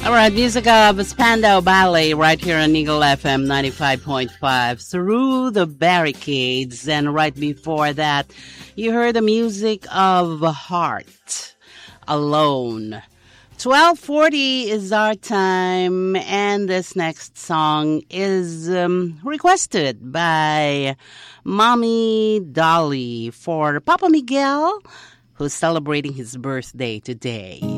All right, music of Spandau Ballet right here on Eagle FM 95.5, Through the Barricades. And right before that, you heard the music of Heart, Alone. 12:40 is our time, and this next song is requested by Mommy Dolly for Papa Miguel, who's celebrating his birthday today.